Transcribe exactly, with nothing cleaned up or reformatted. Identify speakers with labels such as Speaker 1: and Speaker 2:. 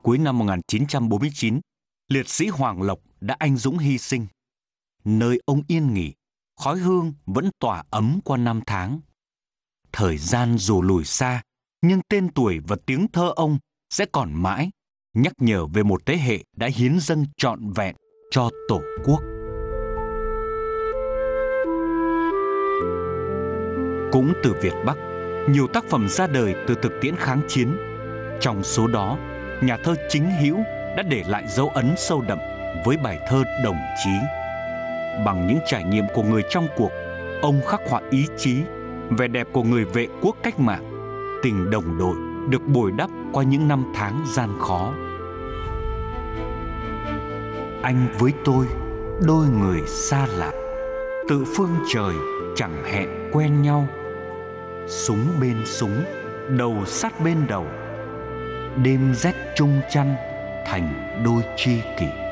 Speaker 1: cuối năm một nghìn chín trăm bốn mươi chín, liệt sĩ Hoàng Lộc đã anh dũng hy sinh. Nơi ông yên nghỉ, khói hương vẫn tỏa ấm qua năm tháng. Thời gian dù lùi xa, nhưng tên tuổi và tiếng thơ ông sẽ còn mãi, nhắc nhở về một thế hệ đã hiến dâng trọn vẹn cho Tổ quốc. Cũng từ Việt Bắc, nhiều tác phẩm ra đời từ thực tiễn kháng chiến. Trong số đó, nhà thơ Chính Hữu đã để lại dấu ấn sâu đậm với bài thơ Đồng Chí. Bằng những trải nghiệm của người trong cuộc, ông khắc họa ý chí, vẻ đẹp của người vệ quốc cách mạng, tình đồng đội được bồi đắp qua những năm tháng gian khó. Anh với tôi, đôi người xa lạ, tự phương trời chẳng hẹn quen nhau. Súng bên súng, đầu sát bên đầu, đêm rét chung chăn thành đôi tri kỷ.